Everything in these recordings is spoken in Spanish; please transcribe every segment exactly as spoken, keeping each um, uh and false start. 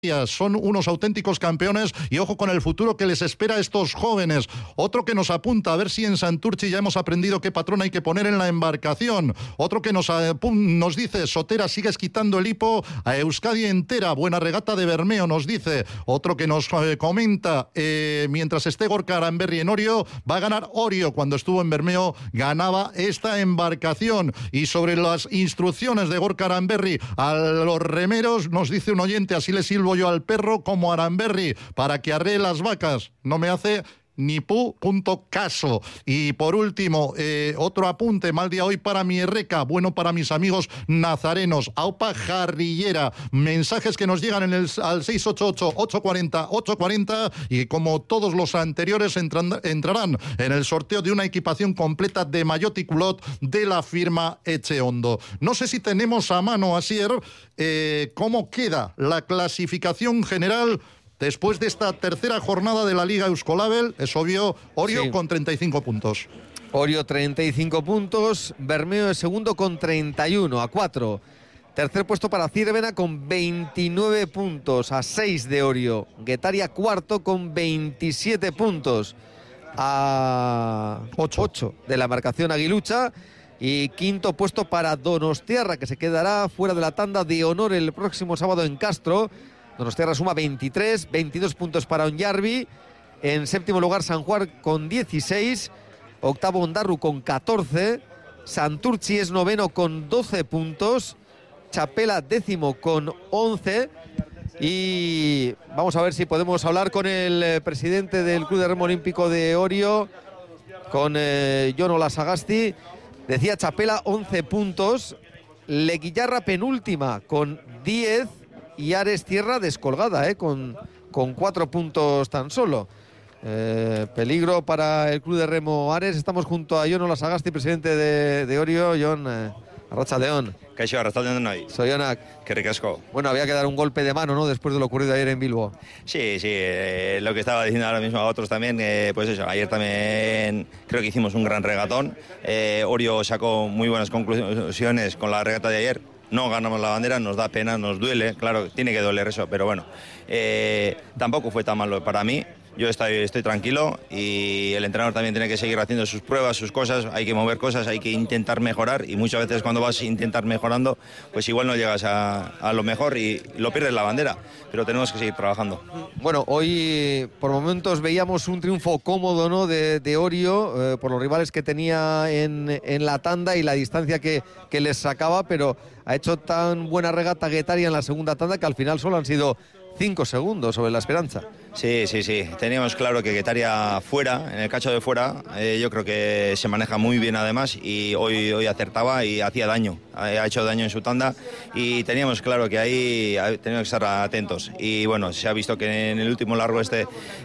Son unos auténticos campeones y ojo con el futuro que les espera a estos jóvenes. Otro que nos apunta a ver si en Santurchi ya hemos aprendido qué patrón hay que poner en la embarcación. Otro que nos, nos dice, Sotera, sigues quitando el hipo a Euskadi entera. Buena regata de Bermeo, nos dice. Otro que nos eh, comenta, eh, mientras esté Gorka Aranberri en Orio, va a ganar Orio. Cuando estuvo en Bermeo ganaba esta embarcación. Y sobre las instrucciones de Gorka Aranberri a los remeros, nos dice un oyente, así le silbo yo al perro como Aranberri para que arree las vacas. No me hace ni pu punto caso. Y por último, eh, otro apunte, mal día hoy para mi Erreca, bueno para mis amigos nazarenos. Aupa Jarrillera, mensajes que nos llegan en el, al seis ocho ocho, ocho cuatro cero, ocho cuatro cero y como todos los anteriores entran, entrarán en el sorteo de una equipación completa de maillot y culot de la firma Echeondo. No sé si tenemos a mano, Asier, eh, cómo queda la clasificación general después de esta tercera jornada de la Liga Euskolabel. Es obvio, Orio sí. con treinta y cinco puntos. Orio treinta y cinco puntos, Bermeo es segundo con treinta y uno, a cuatro. Tercer puesto para Círvena con veintinueve puntos, a seis de Orio. Guetaria cuarto con veintisiete puntos, a ocho de la marcación Aguilucha. Y quinto puesto para Donostiarra, que se quedará fuera de la tanda de honor el próximo sábado en Castro. Donostiarra suma veintitrés, veintidós puntos para Onyarbi. En séptimo lugar San Juan con dieciséis, octavo Ondarru con catorce, Santurchi es noveno con doce puntos, Chapela décimo con once. Y vamos a ver si podemos hablar con el presidente del Club de Remo Olímpico de Orio, con eh, Jon Olasagasti. Decía Chapela once puntos, Leguillarra penúltima con diez y Ares Tierra descolgada, eh, con, con cuatro puntos tan solo. Eh, peligro para el Club de Remo Ares. Estamos junto a Jon Olasagasti, presidente de, de Orio. Jon, eh, arratsaldeon. Kaixo, arratsaldeon noi. Soy Onak. Qué ricasco. Bueno, había que dar un golpe de mano, ¿no?, después de lo ocurrido ayer en Bilbo. Sí, sí, eh, lo que estaba diciendo ahora mismo a otros también, eh, pues eso, ayer también creo que hicimos un gran regatón. Eh, Orio sacó muy buenas conclusiones con la regata de ayer. No ganamos la bandera, nos da pena, nos duele, claro, tiene que doler eso, pero bueno, eh, tampoco fue tan malo para mí. Yo estoy, estoy tranquilo y el entrenador también tiene que seguir haciendo sus pruebas, sus cosas, hay que mover cosas, hay que intentar mejorar y muchas veces cuando vas a intentar mejorando, pues igual no llegas a, a lo mejor y lo pierdes la bandera, pero tenemos que seguir trabajando. Bueno, hoy por momentos veíamos un triunfo cómodo, ¿no?, de, de Orio, eh, por los rivales que tenía en, en la tanda y la distancia que, que les sacaba, pero ha hecho tan buena regata Guetaria en la segunda tanda que al final solo han sido cinco segundos sobre la Esperanza. Sí, sí, sí. Teníamos claro que Guetaria fuera, en el cacho de fuera, eh, yo creo que se maneja muy bien además y hoy, hoy acertaba y hacía daño, ha hecho daño en su tanda y teníamos claro que ahí teníamos que estar atentos. Y bueno, se ha visto que en el último largo este,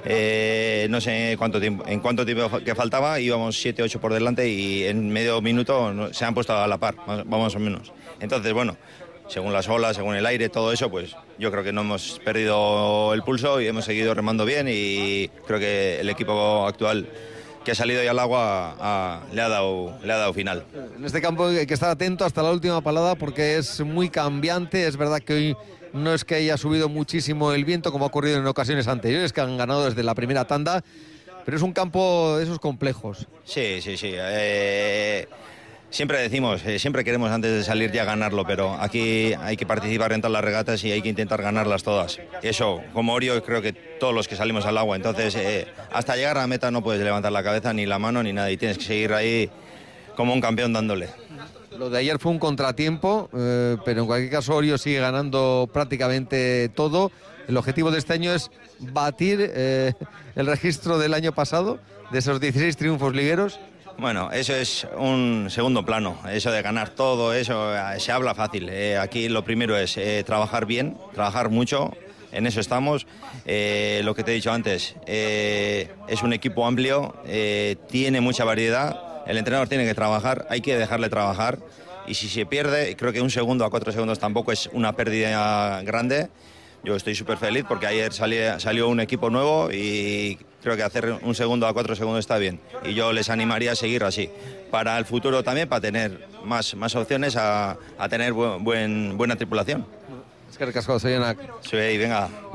eh, no sé cuánto tiempo, en cuánto tiempo que faltaba, íbamos siete ocho por delante y en medio minuto se han puesto a la par, más o menos. Entonces, bueno, según las olas, según el aire, todo eso, pues yo creo que no hemos perdido el pulso y hemos seguido remando bien y creo que el equipo actual que ha salido ya al agua ha, le, ha dado, le ha dado final. En este campo hay que estar atento hasta la última palada porque es muy cambiante. Es verdad que hoy no es que haya subido muchísimo el viento como ha ocurrido en ocasiones anteriores que han ganado desde la primera tanda, pero es un campo de esos complejos. Sí, sí, sí. Eh... Siempre decimos, eh, siempre queremos antes de salir ya ganarlo, pero aquí hay que participar en todas las regatas y hay que intentar ganarlas todas. Eso, como Orio, creo que todos los que salimos al agua, entonces eh, hasta llegar a la meta no puedes levantar la cabeza, ni la mano, ni nada, y tienes que seguir ahí como un campeón dándole. Lo de ayer fue un contratiempo, eh, pero en cualquier caso Orio sigue ganando prácticamente todo. El objetivo de este año es batir eh, el registro del año pasado, de esos dieciséis triunfos ligueros. Bueno, eso es un segundo plano, eso de ganar todo, eso eh, se habla fácil. Eh, aquí lo primero es eh, trabajar bien, trabajar mucho, en eso estamos. Eh, lo que te he dicho antes, eh, es un equipo amplio, eh, tiene mucha variedad, el entrenador tiene que trabajar, hay que dejarle trabajar y si se pierde, creo que un segundo a cuatro segundos tampoco es una pérdida grande. Yo estoy súper feliz porque ayer salí, salió un equipo nuevo y creo que hacer un segundo a cuatro segundos está bien. Y yo les animaría a seguir así. Para el futuro también, para tener más, más opciones a, a tener buen, buen, buena tripulación. Es que el casco, soy una... Sí, venga.